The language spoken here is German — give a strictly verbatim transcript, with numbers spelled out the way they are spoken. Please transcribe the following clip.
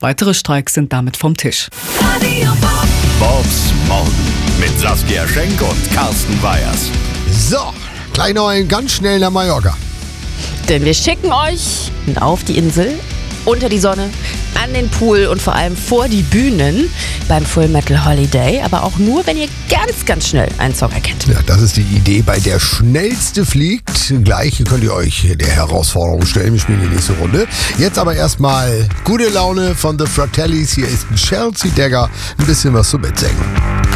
Weitere Streiks sind damit vom Tisch. Bobs Morgen mit Saskia Schenk und Carsten Weyers. So, gleich noch ein ganz schnell nach Mallorca. Denn wir schicken euch auf die Insel, unter die Sonne, an den Pool und vor allem vor die Bühnen beim Full Metal Holiday. Aber auch nur, wenn ihr ganz, ganz schnell einen Song erkennt. Ja, das ist die Idee, bei der Schnellste fliegt. Gleich könnt ihr euch der Herausforderung stellen. Wir spielen die nächste Runde. Jetzt aber erstmal gute Laune von The Fratellis. Hier ist Chelsea Dagger. Ein bisschen was zum Mitsingen.